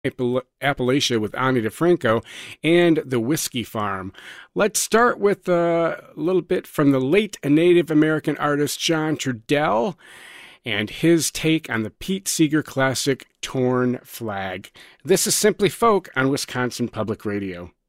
Appalachia with Ani DeFranco and the Whiskey Farm. Let's start with a little bit from the late Native American artist John Trudell and his take on the Pete Seeger classic Torn Flag. This is Simply Folk on Wisconsin Public Radio.